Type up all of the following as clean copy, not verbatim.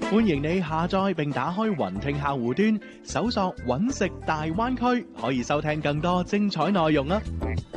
歡迎你下載並打開雲聽客戶端，搜索揾食大灣區，可以收聽更多精彩內容啊！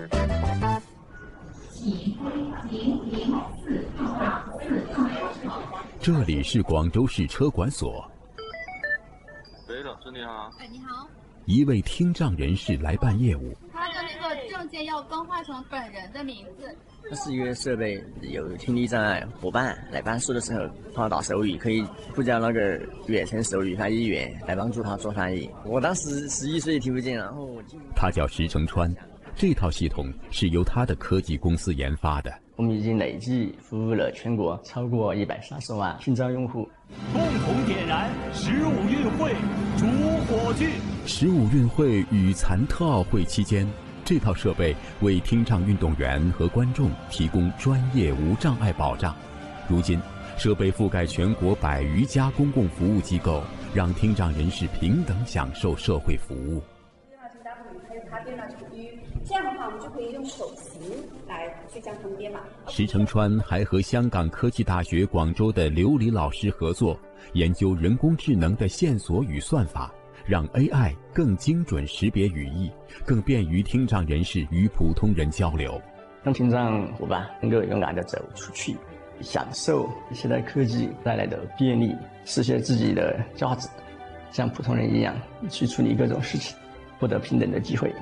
這裡是廣州市車管所。 喂，老師你好。 哎，你好。 一位聽障人士來辦業務。 他的那個證件要更換成本人的名字。 它是一個設備，有聽力障礙夥伴來辦事的時候，碰到手語可以呼叫那個遠程手語翻譯員來幫助他做翻譯。我當時11歲聽不見，然後我他叫石成川，這套系統是由他的科技公司研發的。 我們已經累計服務了全國超過130萬聽障用戶。 共同點燃15運會主火炬。 15運會與殘特奧會期間，這套設備為聽障運動員和觀眾提供專業無障礙保障。如今，設備覆蓋全國100餘家公共服務機構，讓聽障人士平等享受社會服務。 這樣的話，我們就可以用手型來去將它們編碼。 石成川還和香港科技大學廣州的劉禮老師合作，研究人工智能的線索與算法，讓 AI 更精準識別語義，更便於聽障人士與普通人交流。 讓聽障夥伴能夠勇敢地走出去，享受現代科技帶來的便利，實現自己的價值，像普通人一樣去處理各種事情，獲得平等的機會。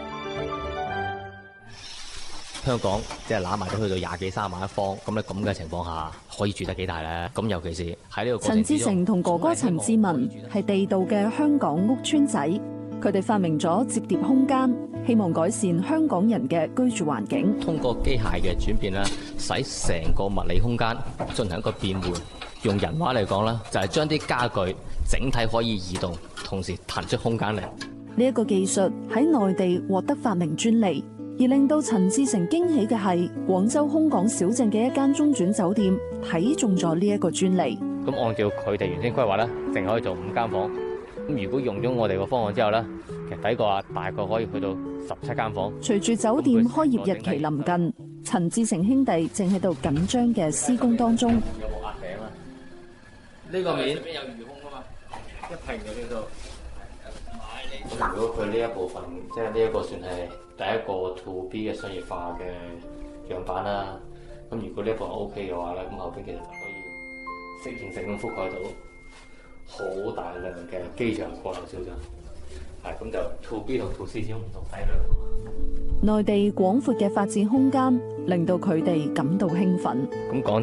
香港即係攬埋都去到20幾30萬一方，咁咧咁嘅情況下，可以住得幾大咧？咁尤其是喺呢個過程之中， 陳志成同哥哥陳志文係地道嘅香港屋邨仔，佢哋發明咗摺疊空間，希望改善香港人嘅居住環境。 通過機械嘅轉變咧，使成個物理空間進行一個變換。用人話嚟講咧，就係將啲家具整體可以移動，同時騰出空間嚟。 呢一個技術喺內地獲得發明專利。而令到陳志成驚喜嘅係，廣州空港小鎮嘅一間中轉酒店睇中咗呢一個專利。 咁按照佢哋原先規劃咧，淨可以做5間房。咁如果用咗我哋個方案之後咧，其實第一個啊，大概可以去到17間房。 隨住酒店開業日期臨近，陳志成兄弟正喺度緊張嘅施工當中。 有冇壓頂啊？呢個面上邊有餘空噶嘛？一平嘅呢度。如果佢呢一部分，即係呢一個算係第一個 To B 嘅商業化嘅樣板啦。咁如果呢一部分 OK 嘅話咧，咁後邊其實就可以適應性咁覆蓋到好大量嘅機場過流小鎮。係咁就 To B 同 To C 先唔同體量。 內地廣闊嘅發展空間令到佢哋感到興奮。 咁講。